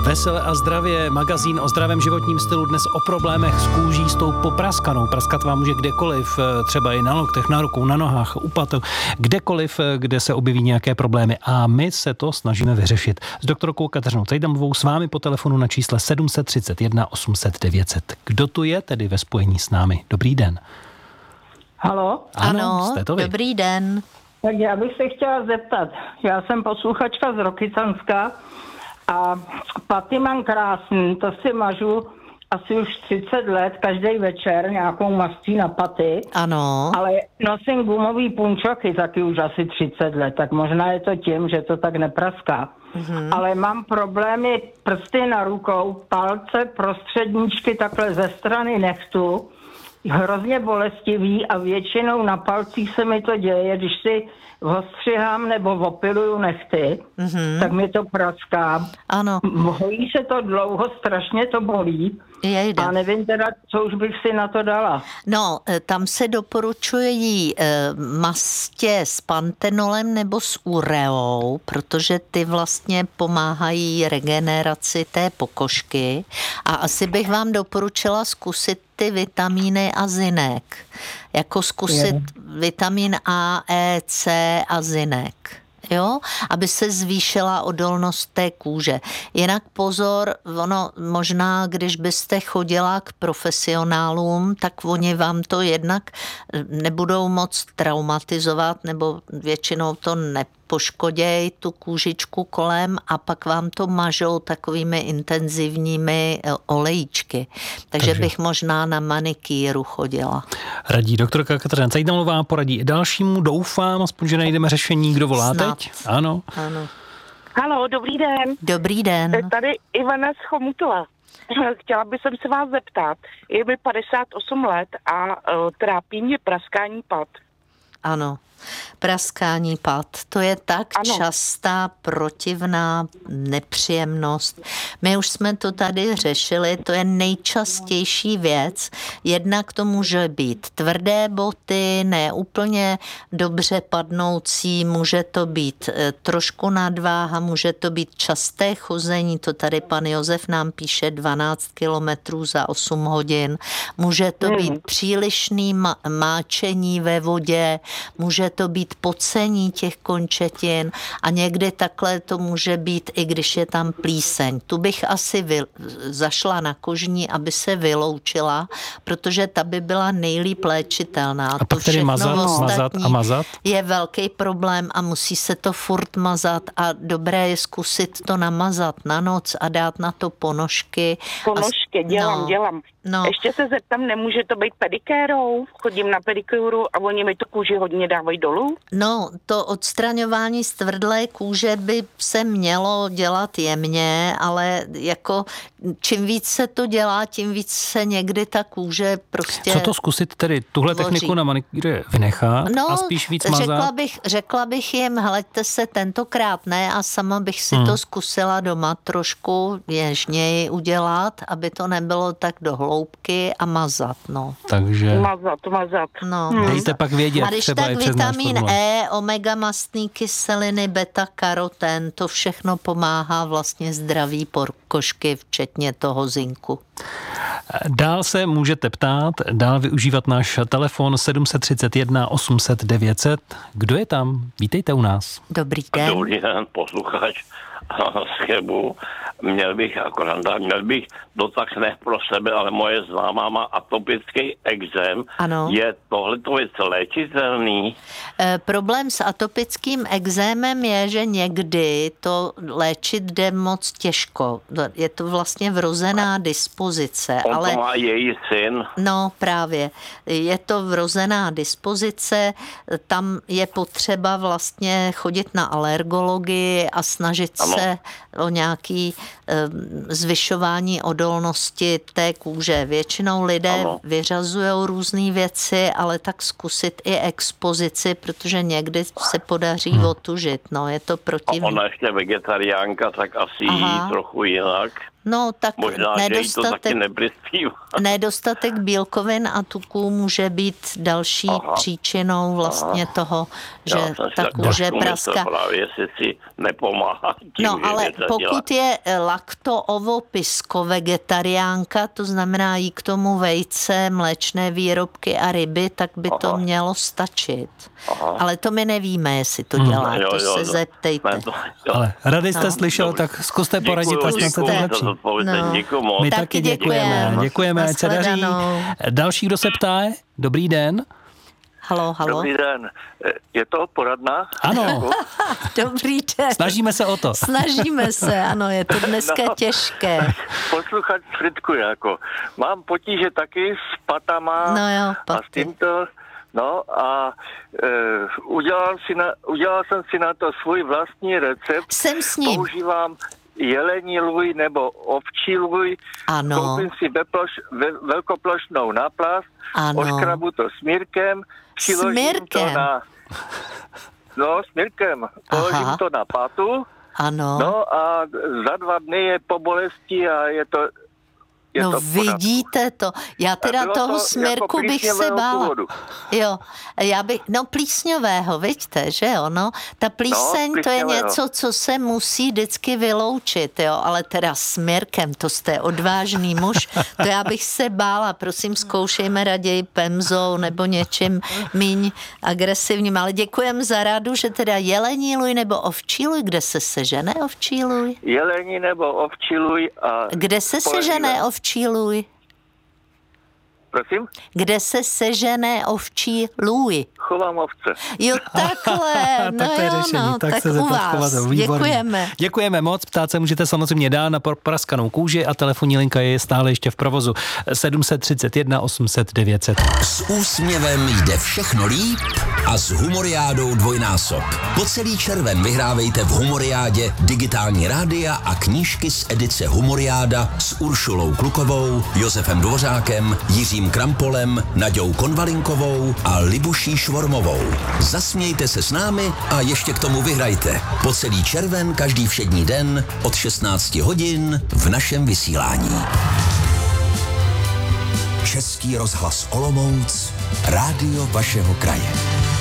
Veselé a zdravě, magazín o zdravém životním stylu, dnes o problémech s kůží, s tou popraskanou. Praskat vám může kdekoliv, třeba i na loktech, na rukou, na nohách, u patou, kdekoliv, kde se objeví nějaké problémy. A my se to snažíme vyřešit. S doktorkou Kateřinou Cejdamovou s vámi po telefonu na čísle 731 800 900. Kdo tu je tedy ve spojení s námi? Dobrý den. Haló? Ano, jste to vy. dobrý den. Tak já bych se chtěla zeptat. Já jsem posluchačka z Rokycanska a paty mám krásný, to si mažu asi už 30 let, každý večer nějakou mastí na paty. Ano. Ale nosím gumový punčoky taky už asi 30 let, tak možná je to tím, že to tak nepraská. Ale mám problémy prsty na rukou, palce, prostředníčky takhle ze strany nechtu, hrozně bolestivý a většinou na palcích se mi to děje, když si ostřihám nebo opiluju nechty, tak mi to praská. Ano. Hojí se to dlouho, strašně to bolí. Jejde. A nevím teda, co už bych si na to dala. No, tam se doporučují mastě s pantenolem nebo s ureou, protože ty vlastně pomáhají regeneraci té pokožky. A asi bych vám doporučila zkusit ty vitamíny a zinek. Jako zkusit vitamin A, E, C a zinek. Jo, aby se zvýšila odolnost té kůže. Jinak pozor, ono možná, když byste chodila k profesionálům, tak oni vám to jednak nebudou moc traumatizovat, nebo většinou to nepoškodějí tu kůžičku kolem a pak vám to mažou takovými intenzivními olejíčky. Takže bych možná na manikýru chodila. Radí doktorka Kateřina Cejdamová, poradí i dalšímu. Doufám, aspoň, že najdeme řešení. Kdo volá teď? Ano. Haló, dobrý den. Dobrý den. Tady Ivana z Chomutova. Chtěla bych se vás zeptat. Je mi 58 let a trápí mě praskání pat. Ano. Praskání pat, to je tak častá, protivná nepříjemnost. My už jsme to tady řešili, to je nejčastější věc. Jednak to může být tvrdé boty, ne úplně dobře padnoucí, může to být trošku nadváha, může to být časté chození, to tady pan Josef nám píše 12 kilometrů za 8 hodin. Může to být přílišný máčení ve vodě, může to být pocení těch končetin a někdy takhle to může být, i když je tam plíseň. Tu bych asi zašla na kožní, aby se vyloučila, protože ta by byla nejlíp léčitelná. A pak tedy mazat je velký problém a musí se to furt mazat a dobré je zkusit to namazat na noc a dát na to ponožky. Ponožky, dělám. No. Ještě se zeptám, nemůže to být pedikérou? Chodím na pedikúru a oni mi tu kůži hodně dávají dolů? No, to odstraňování z tvrdlé kůže by se mělo dělat jemně, ale jako čím víc se to dělá, tím víc se někdy ta kůže prostě... Co to zkusit tedy tuhle techniku na manikýře vynechat a spíš víc mazat? Řekla bych jim, hleďte se tentokrát ne a sama bych si to zkusila doma trošku něžněji udělat, aby to nebylo tak do hloubky a mazat, no. Takže... Mazat. No. Dejte pak vědět, a když třeba tak i přes náš vitamin formulář. E, omega mastné kyseliny, beta karoten, to všechno pomáhá vlastně zdraví pokožky, včetně toho zinku. Dál se můžete ptát, dál využívat náš telefon 731 800 900. Kdo je tam? Vítejte u nás. Dobrý den. Dobrý den, posluchač z Chebu. Měl bych dotaz ne pro sebe, ale moje známá má atopický ekzém. Ano. Je tohleto věc léčitelný? Problém s atopickým ekzémem je, že někdy to léčit jde moc těžko. Je to vlastně vrozená dispozice. On to má její syn. No právě. Je to vrozená dispozice, tam je potřeba vlastně chodit na alergologii a snažit se o nějaký zvyšování odolnosti té kůže. Většinou lidé vyřazují různé věci, ale tak zkusit i expozici, protože někdy se podaří otužit. No, je to protivné. A ona ještě vegetariánka, tak asi jí trochu jinak. No, tak možná, že jí to taky neprispívá. Nedostatek bílkovin a tuků může být další příčinou vlastně toho, že ta kůže praská. Právě si nepomáhá tím, no, ale pokud je lakto-ovo-pisko-vegetariánka, to znamená jí k tomu vejce, mléčné výrobky a ryby, tak by to mělo stačit. Aha. Ale to my nevíme, jestli to dělá, to se zeptejte. Ale rady jste slyšel, tak zkuste poradit a snad se to lepší. Děkuju moc. My taky děkujeme, ať se daří. Další, kdo se ptá, dobrý den. Halo. Dobrý den. Je to poradna? Ano. Dobrý den. Snažíme se o to. Snažíme se, ano, je to dneska těžké. Posluchač fritkuje, jako. Mám potíže taky s patama a s tímto. No a udělal jsem si na to svůj vlastní recept. Jsem s ním. Používám jelení lůj nebo ovčí lůj. Ano. Koupím si velkoplošnou náplast, oškrabu to smírkem, přiložím to na... No, smírkem. Položím to na pátu. Ano. No a za 2 dny je po bolesti a je to... No vidíte to. Já teda toho smírku bych se bála. Jo, plísňového, vidíte, že jo, no. Ta plíseň to je něco, co se musí vždycky vyloučit, jo, ale teda smírkem, to jste odvážný muž, to já bych se bála, prosím, zkoušejme raději pemzou nebo něčím míň agresivním, ale děkujem za radu, že teda jelení lůj nebo ovčí lůj, kde se sežene ovčí lůj? Jelení nebo ovčí lůj a... Kde se sežene ovčí lůj? Prosím? Kde se sežené ovčí lůj? Chovám ovce. Jo, takhle. No tak to je řešení. Tak se u vás. Děkujeme. Děkujeme moc. Ptát se můžete samozřejmě dál na praskanou kůži a telefonní linka je stále ještě v provozu. 731 800 900. S úsměvem jde všechno líp a s Humoriádou dvojnásob. Po celý červen vyhrávejte v Humoriádě digitální rádia a knížky z edice Humoriáda s Uršulou Klukovou, Josefem Dvořákem, Jiřím Krampolem, Naďou Konvalinkovou a Libuší Švormovou. Zasmějte se s námi a ještě k tomu vyhrajte. Po celý červen každý všední den od 16 hodin v našem vysílání. Český rozhlas Olomouc, rádio vašeho kraje.